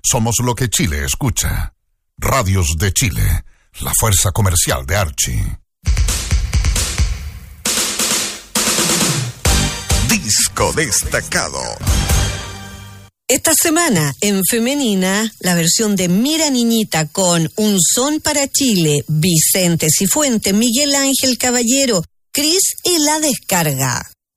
Somos lo que Chile escucha. Radios de Chile, la fuerza comercial de Archie. Disco destacado. Esta semana, en femenina, la versión de Mira Niñita con Un Son para Chile, Vicente Cifuentes, Miguel Ángel Caballero, Cris y La Descarga.